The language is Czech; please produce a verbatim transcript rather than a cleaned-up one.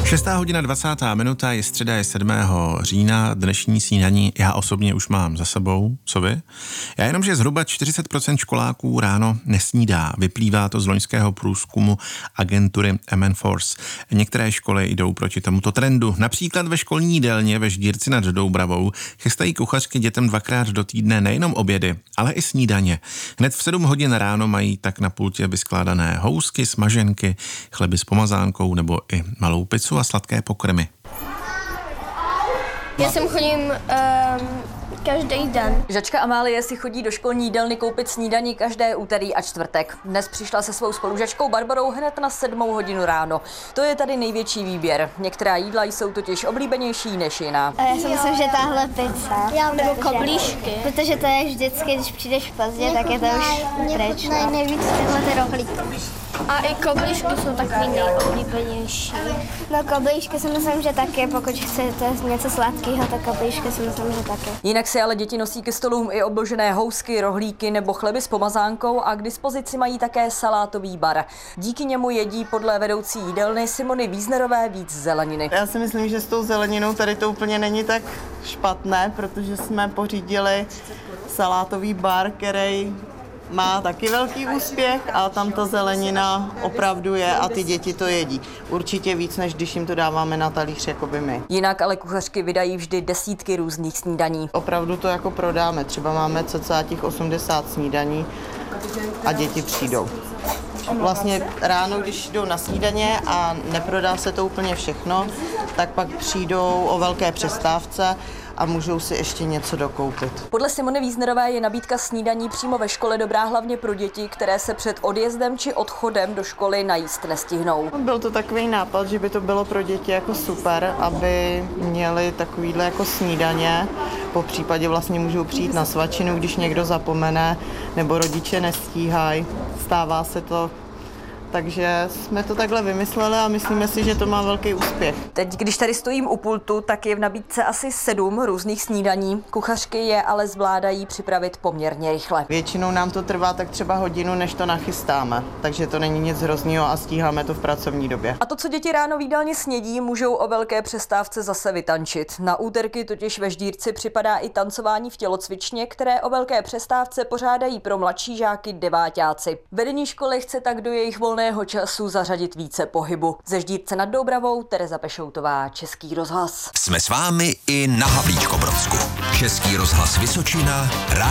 Šestá hodina dvacátá minuta, je středa, je sedmého října, dnešní snídaní já osobně už mám za sebou, co vy? Já jenom, že zhruba čtyřicet procent školáků ráno nesnídá, vyplývá to z loňského průzkumu agentury M N Force. Některé školy jdou proti tomuto trendu, například ve školní jídelně ve Ždírci nad Doubravou chystají kuchařky dětem dvakrát do týdne nejenom obědy, ale i snídaně. Hned v sedm hodin ráno mají tak na pultě vyskládané housky, smaženky, chleby s pomazánkou nebo i malou pizzu a sladké pokrmy. Já sem chodím um, každý den. Žačka Amálie si chodí do školní jídelny koupit snídani každé úterý a čtvrtek. Dnes přišla se svou spolužačkou Barbarou hned na sedmou hodinu ráno. To je tady největší výběr. Některá jídla jsou totiž oblíbenější než jiná. A já si myslím, že tahle pizza. Já nebo koblížky. Protože to je vždycky, když přijdeš pozdě, tak je to už pryč. Ne, nejvíc tyhle ty rohlíky. A i koblížky jsou takový nejoblíbenější. No koblížky si myslím, že taky, pokud chcete něco sladkého, tak koblížky si myslím, že taky. Jinak si ale děti nosí ke stolům i obložené housky, rohlíky nebo chleby s pomazánkou a k dispozici mají také salátový bar. Díky němu jedí podle vedoucí jídelny Simony Wiesnerové víc zeleniny. Já si myslím, že s tou zeleninou tady to úplně není tak špatné, protože jsme pořídili salátový bar, který má taky velký úspěch a tam ta zelenina opravdu je a ty děti to jedí. Určitě víc, než když jim to dáváme na talíř, jako by my. Jinak ale kuchařky vydají vždy desítky různých snídaní. Opravdu to jako prodáme. Třeba máme cca těch osmdesát snídaní a děti přijdou. Vlastně ráno, když jdou na snídaně a neprodá se to úplně všechno, tak pak přijdou o velké přestávce a můžou si ještě něco dokoupit. Podle Simony Wiesnerové je nabídka snídaní přímo ve škole dobrá hlavně pro děti, které se před odjezdem či odchodem do školy najíst nestihnou. Byl to takový nápad, že by to bylo pro děti jako super, aby měli takovýhle jako snídaně. Po případě vlastně můžou přijít na svačinu, když někdo zapomene, nebo rodiče nestíhají. Stává se to. Takže jsme to takhle vymysleli a myslíme si, že to má velký úspěch. Teď, když tady stojím u pultu, tak je v nabídce asi sedm různých snídaní. Kuchařky je ale zvládají připravit poměrně rychle. Většinou nám to trvá tak třeba hodinu, než to nachystáme, takže to není nic hroznýho a stíháme to v pracovní době. A to, co děti ráno v jídelně snědí, můžou o velké přestávce zase vytančit. Na úterky totiž ve Ždírci připadá i tancování v tělocvičně, které o velké přestávce pořádají pro mladší žáky deváťáci. Vedení školy chce tak do jejich volného času zařadit více pohybu. Ze Ždírce nad Doubravou Tereza Pešoutová, Český rozhlas. Jsme s vámi i na Havlíčkobrodsku. Český rozhlas Vysočina.